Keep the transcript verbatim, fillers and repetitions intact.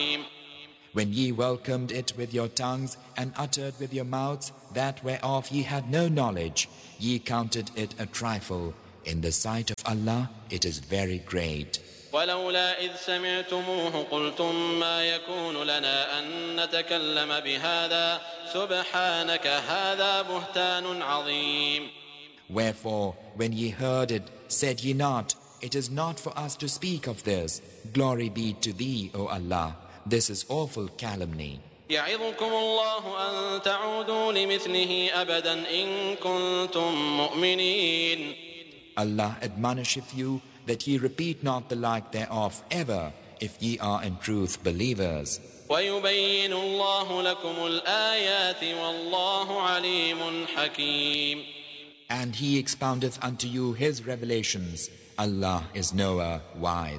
When ye welcomed it with your tongues and uttered with your mouths that whereof ye had no knowledge, ye counted it a trifle. In the sight of Allah it is very great. ولولا إذ سمعتموه قلتم ما يكون لنا أن نتكلم بهذا سبحانك هذا بهتان عظيم. Wherefore, when ye heard it, said ye not, it is not for us to speak of this. Glory be to thee, O Allah. This is awful calumny. يعظكم الله أن تعودوا لمثله أبدا إن كنتم مؤمنين. Allah admonisheth you that ye repeat not the like thereof ever, if ye are in truth believers. ويبين الله لكم الآيات والله عليم حكيم. And he expoundeth unto you his revelations. Allah is knower, wise.